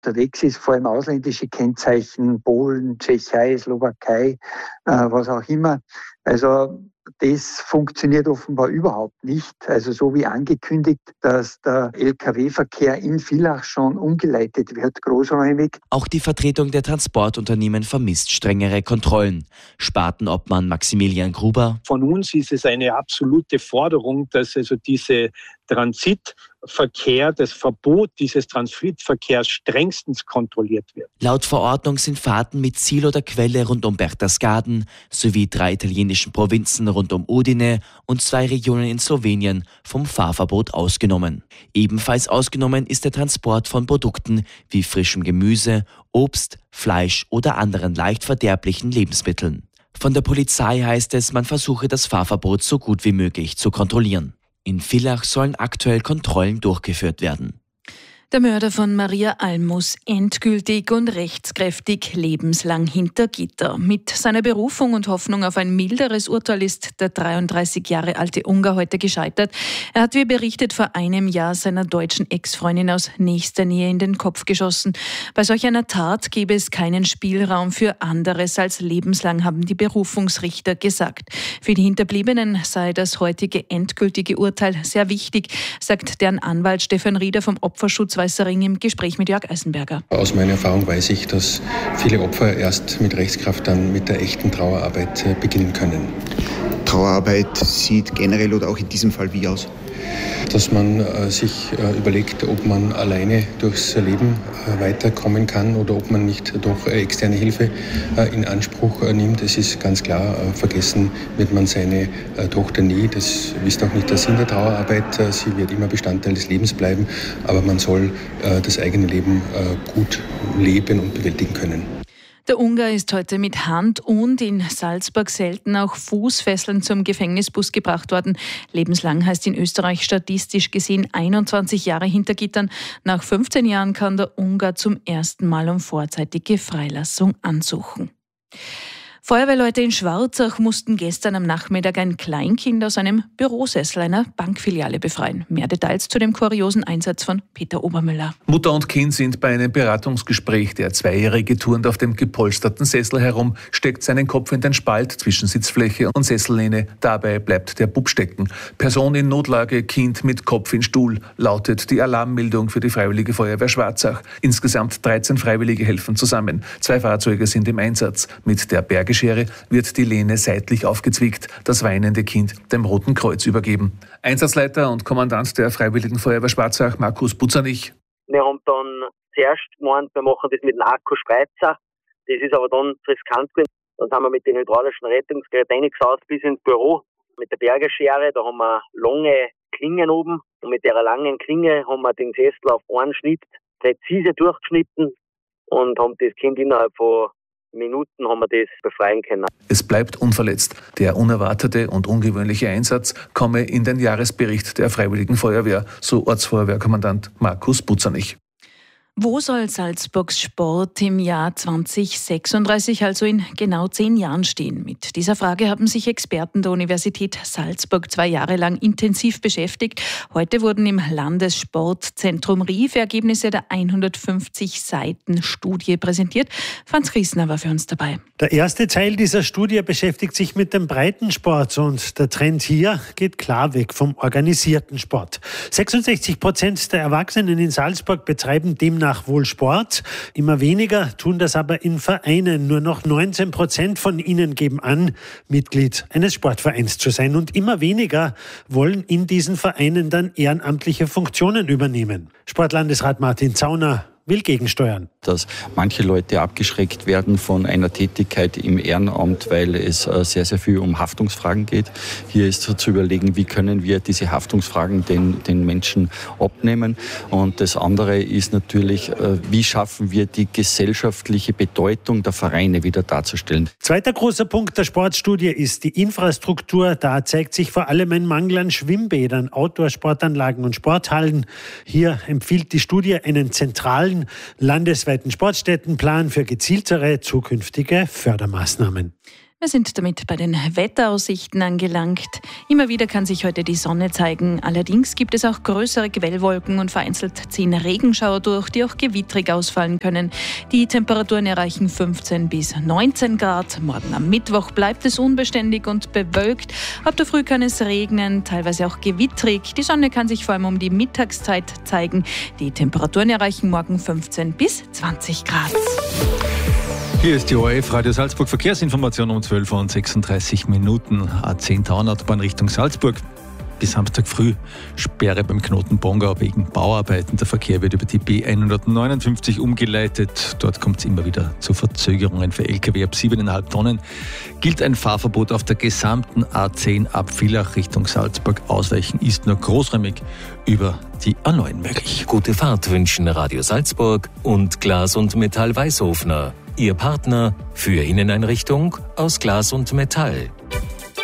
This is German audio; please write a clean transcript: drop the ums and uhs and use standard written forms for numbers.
unterwegs ist, vor allem ausländische Kennzeichen, Polen, Tschechei, Slowakei, was auch immer. Also das funktioniert offenbar überhaupt nicht. Also so wie angekündigt, dass der Lkw-Verkehr in Villach schon umgeleitet wird, großräumig. Auch die Vertretung der Transportunternehmen vermisst strengere Kontrollen. Spartenobmann Maximilian Gruber: Von uns ist es eine absolute Forderung, dass also diese Transitverkehr, das Verbot dieses Transitverkehrs strengstens kontrolliert wird. Laut Verordnung sind Fahrten mit Ziel oder Quelle rund um Berchtesgaden sowie 3 italienischen Provinzen rund um Udine und 2 Regionen in Slowenien vom Fahrverbot ausgenommen. Ebenfalls ausgenommen ist der Transport von Produkten wie frischem Gemüse, Obst, Fleisch oder anderen leicht verderblichen Lebensmitteln. Von der Polizei heißt es, man versuche das Fahrverbot so gut wie möglich zu kontrollieren. In Villach sollen aktuell Kontrollen durchgeführt werden. Der Mörder von Maria Almus endgültig und rechtskräftig lebenslang hinter Gitter. Mit seiner Berufung und Hoffnung auf ein milderes Urteil ist der 33 Jahre alte Ungar heute gescheitert. Er hat, wie berichtet, vor einem Jahr seiner deutschen Ex-Freundin aus nächster Nähe in den Kopf geschossen. Bei solch einer Tat gäbe es keinen Spielraum für anderes als lebenslang, haben die Berufungsrichter gesagt. Für die Hinterbliebenen sei das heutige endgültige Urteil sehr wichtig, sagt deren Anwalt Stefan Rieder vom Opferschutz Weißering im Gespräch mit Jörg Eisenberger. Aus meiner Erfahrung weiß ich, dass viele Opfer erst mit Rechtskraft dann mit der echten Trauerarbeit beginnen können. Trauerarbeit sieht generell oder auch in diesem Fall wie aus? Dass man sich überlegt, ob man alleine durchs Leben weiterkommen kann oder ob man nicht doch externe Hilfe in Anspruch nimmt. Es ist ganz klar, vergessen wird man seine Tochter nie. Das ist auch nicht der Sinn der Trauerarbeit. Sie wird immer Bestandteil des Lebens bleiben, aber man soll das eigene Leben gut leben und bewältigen können. Der Ungar ist heute mit Hand- und in Salzburg selten auch Fußfesseln zum Gefängnisbus gebracht worden. Lebenslang heißt in Österreich statistisch gesehen 21 Jahre hinter Gittern. Nach 15 Jahren kann der Ungar zum ersten Mal um vorzeitige Freilassung ansuchen. Feuerwehrleute in Schwarzach mussten gestern am Nachmittag ein Kleinkind aus einem Bürosessel einer Bankfiliale befreien. Mehr Details zu dem kuriosen Einsatz von Peter Obermüller. Mutter und Kind sind bei einem Beratungsgespräch. Der Zweijährige turnt auf dem gepolsterten Sessel herum, steckt seinen Kopf in den Spalt zwischen Sitzfläche und Sessellehne. Dabei bleibt der Bub stecken. Person in Notlage, Kind mit Kopf in Stuhl, lautet die Alarmmeldung für die Freiwillige Feuerwehr Schwarzach. Insgesamt 13 Freiwillige helfen zusammen. 2 Fahrzeuge sind im Einsatz. Mit der Bergeschere wird die Lehne seitlich aufgezwickt, das weinende Kind dem Roten Kreuz übergeben. Einsatzleiter und Kommandant der Freiwilligen Feuerwehr Schwarzach, Markus Butzernich. Wir haben dann zuerst gemeint, wir machen das mit einem Akkuspreizer. Das ist aber dann riskant gewesen. Dann sind wir mit den hydraulischen Rettungsgeräten reingesaust bis ins Büro. Mit der Bergeschere, da haben wir lange Klingen oben. Und mit der langen Klinge haben wir den Sessel auf einen Schnitt präzise durchgeschnitten und haben das Kind innerhalb von Minuten haben wir das befreien können. Es bleibt unverletzt. Der unerwartete und ungewöhnliche Einsatz komme in den Jahresbericht der Freiwilligen Feuerwehr, so Ortsfeuerwehrkommandant Markus Butzernich. Wo soll Salzburgs Sport im Jahr 2036, also in genau 10 Jahren, stehen? Mit dieser Frage haben sich Experten der Universität Salzburg 2 Jahre lang intensiv beschäftigt. Heute wurden im Landessportzentrum Rief Ergebnisse der 150 Seiten Studie präsentiert. Franz Griesner war für uns dabei. Der erste Teil dieser Studie beschäftigt sich mit dem Breitensport und der Trend hier geht klar weg vom organisierten Sport. 66% der Erwachsenen in Salzburg betreiben demnach wohl Sport. Immer weniger tun das aber in Vereinen. Nur noch 19% von ihnen geben an, Mitglied eines Sportvereins zu sein. Und immer weniger wollen in diesen Vereinen dann ehrenamtliche Funktionen übernehmen. Sportlandesrat Martin Zauner will gegensteuern. Dass manche Leute abgeschreckt werden von einer Tätigkeit im Ehrenamt, weil es sehr, sehr viel um Haftungsfragen geht. Hier ist zu überlegen, wie können wir diese Haftungsfragen den Menschen abnehmen. Und das andere ist natürlich, wie schaffen wir die gesellschaftliche Bedeutung der Vereine wieder darzustellen. Zweiter großer Punkt der Sportstudie ist die Infrastruktur. Da zeigt sich vor allem ein Mangel an Schwimmbädern, Outdoor-Sportanlagen und Sporthallen. Hier empfiehlt die Studie einen zentralen landesweiten Sportstättenplan für gezieltere zukünftige Fördermaßnahmen. Wir sind damit bei den Wetteraussichten angelangt. Immer wieder kann sich heute die Sonne zeigen. Allerdings gibt es auch größere Quellwolken und vereinzelt ziehen Regenschauer durch, die auch gewittrig ausfallen können. Die Temperaturen erreichen 15 bis 19 Grad. Morgen am Mittwoch bleibt es unbeständig und bewölkt. Ab der Früh kann es regnen, teilweise auch gewittrig. Die Sonne kann sich vor allem um die Mittagszeit zeigen. Die Temperaturen erreichen morgen 15 bis 20 Grad. Hier ist die ORF Radio Salzburg Verkehrsinformation um 12:36 Minuten. A10 Taunautobahn Richtung Salzburg. Bis Samstag früh Sperre beim Knoten Bongau wegen Bauarbeiten. Der Verkehr wird über die B159 umgeleitet. Dort kommt es immer wieder zu Verzögerungen. Für Lkw ab 7,5 Tonnen gilt ein Fahrverbot auf der gesamten A10 ab Villach Richtung Salzburg. Ausweichen ist nur großräumig über die A9 möglich. Gute Fahrt wünschen Radio Salzburg und Glas und Metall Weißhofner. Ihr Partner für Inneneinrichtung aus Glas und Metall.